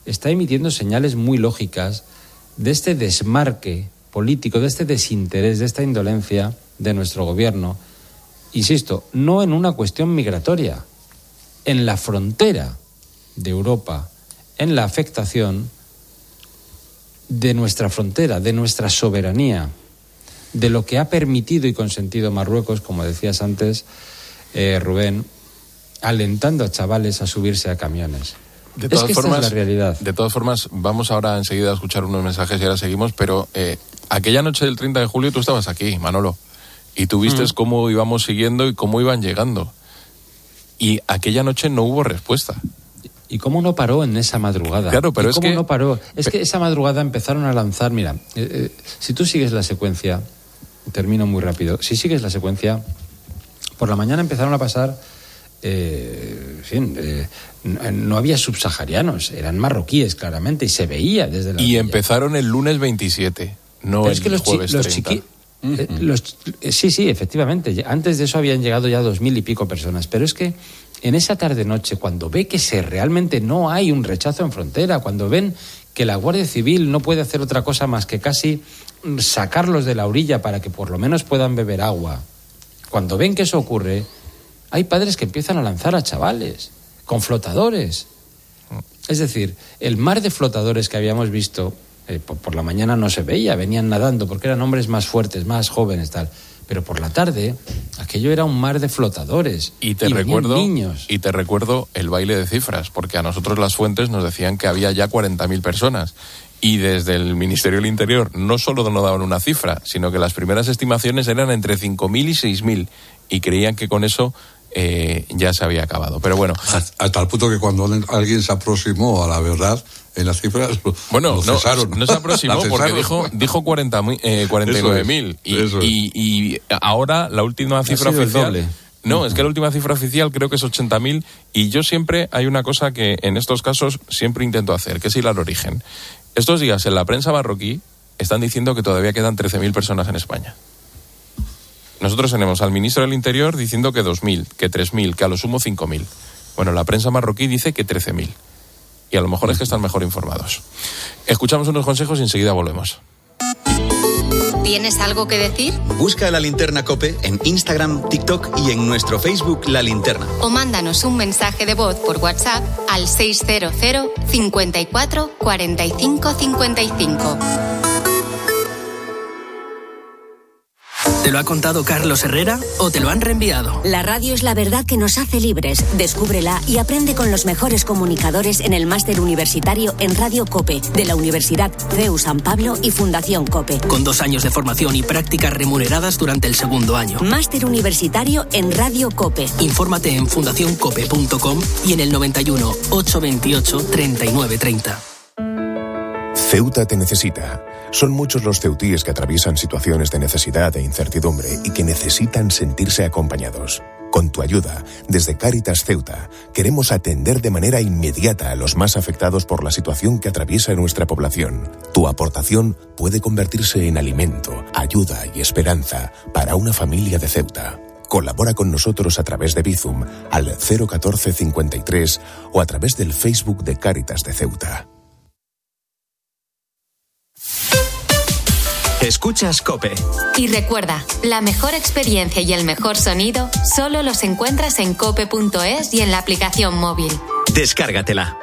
está emitiendo señales muy lógicas de este desmarque político, de este desinterés, de esta indolencia de nuestro gobierno, insisto, no en una cuestión migratoria, en la frontera de Europa, en la afectación de nuestra frontera, de nuestra soberanía, de lo que ha permitido y consentido Marruecos, como decías antes, Rubén, alentando a chavales a subirse a camiones. De todas formas, esta es la realidad. De todas formas, vamos ahora enseguida a escuchar unos mensajes y ahora seguimos, pero aquella noche del 30 de julio tú estabas aquí, Manolo, y tú vistes cómo íbamos siguiendo y cómo iban llegando. Y aquella noche no hubo respuesta. ¿Y cómo no paró en esa madrugada? Claro, pero es que... no paró? Es que esa madrugada empezaron a lanzar... Mira, si tú sigues la secuencia... Termino muy rápido. Si sigues la secuencia, por la mañana empezaron a pasar... no había subsaharianos, eran marroquíes, claramente, y se veía desde la... Y empezaron el lunes 27, no el jueves 30. Sí, efectivamente. Antes de eso habían llegado ya 2.000 y pico personas. Pero es que en esa tarde-noche, cuando ve que realmente no hay un rechazo en frontera, cuando ven que la Guardia Civil no puede hacer otra cosa más que casi sacarlos de la orilla para que por lo menos puedan beber agua, cuando ven que eso ocurre, hay padres que empiezan a lanzar a chavales con flotadores. Es decir, el mar de flotadores que habíamos visto... por la mañana no se veía, venían nadando porque eran hombres más fuertes, más jóvenes, tal. Pero por la tarde, aquello era un mar de flotadores. Y te recuerdo el baile de cifras, porque a nosotros las fuentes nos decían que había ya 40.000 personas. Y desde el Ministerio del Interior no solo no daban una cifra, sino que las primeras estimaciones eran entre 5.000 y 6.000. Y creían que con eso ya se había acabado. Pero bueno. A tal punto que cuando alguien se aproximó a la verdad en las cifras, bueno, no se aproximó porque dijo 49.000 y ahora la última cifra oficial. No, es que la última cifra oficial creo que es 80.000 y yo siempre hay una cosa que en estos casos siempre intento hacer, que es ir al origen. Estos días en la prensa marroquí están diciendo que todavía quedan 13.000 personas en España. Nosotros tenemos al ministro del Interior diciendo que 2.000, que 3.000, que a lo sumo 5.000. Bueno, la prensa marroquí dice que 13.000. Y a lo mejor es que están mejor informados. Escuchamos unos consejos y enseguida volvemos. ¿Tienes algo que decir? Busca La Linterna COPE en Instagram, TikTok y en nuestro Facebook La Linterna. O mándanos un mensaje de voz por WhatsApp al 600 54 45 55. ¿Te lo ha contado Carlos Herrera o te lo han reenviado? La radio es la verdad que nos hace libres. Descúbrela y aprende con los mejores comunicadores en el máster universitario en Radio COPE de la Universidad CEU San Pablo y Fundación COPE. Con 2 años de formación y prácticas remuneradas durante el segundo año. Máster universitario en Radio COPE. Infórmate en fundacioncope.com y en el 91 828 3930. Ceuta te necesita. Son muchos los ceutíes que atraviesan situaciones de necesidad e incertidumbre y que necesitan sentirse acompañados. Con tu ayuda, desde Cáritas Ceuta, queremos atender de manera inmediata a los más afectados por la situación que atraviesa nuestra población. Tu aportación puede convertirse en alimento, ayuda y esperanza para una familia de Ceuta. Colabora con nosotros a través de Bizum al 014 53 o a través del Facebook de Cáritas de Ceuta. Escuchas COPE. Y recuerda, la mejor experiencia y el mejor sonido solo los encuentras en cope.es y en la aplicación móvil. Descárgatela.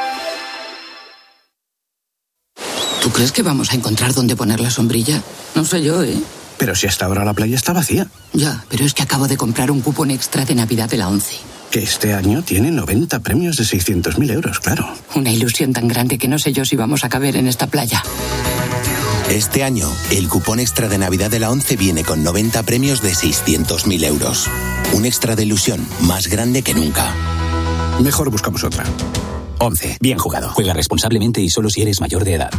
¿Tú crees que vamos a encontrar dónde poner la sombrilla? No sé yo, ¿eh? Pero si hasta ahora la playa está vacía. Ya, pero es que acabo de comprar un cupón extra de Navidad de la ONCE. Que este año tiene 90 premios de 600.000 euros, claro. Una ilusión tan grande que no sé yo si vamos a caber en esta playa. Este año, el cupón extra de Navidad de la ONCE viene con 90 premios de 600.000 euros. Un extra de ilusión más grande que nunca. Mejor buscamos otra. ONCE. Bien jugado. Juega responsablemente y solo si eres mayor de edad.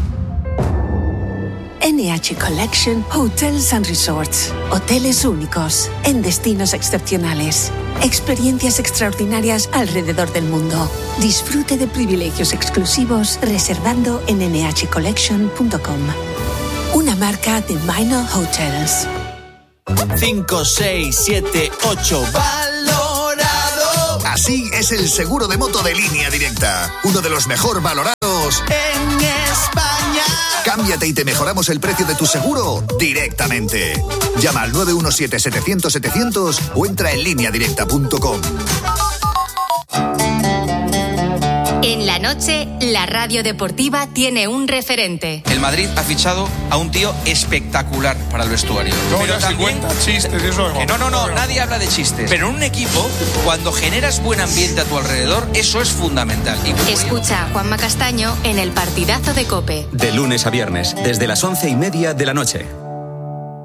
NH Collection Hotels and Resorts. Hoteles únicos, en destinos excepcionales. Experiencias extraordinarias alrededor del mundo. Disfrute de privilegios exclusivos reservando en nhcollection.com. Una marca de Minor Hotels. 5, 6, 7, 8, valorado. Así es el seguro de moto de Línea Directa. Uno de los mejor valorados seguros en España. Cámbiate y te mejoramos el precio de tu seguro directamente. Llama al 917-700-700 o entra en lineadirecta.com. En la noche, la radio deportiva tiene un referente. El Madrid ha fichado a un tío espectacular para el vestuario. Pero también chistes, eso es. No, nadie habla de chistes. Pero en un equipo, cuando generas buen ambiente a tu alrededor, eso es fundamental. Escucha a Juanma Castaño en El Partidazo de COPE. De lunes a viernes, desde las 11:30 de la noche.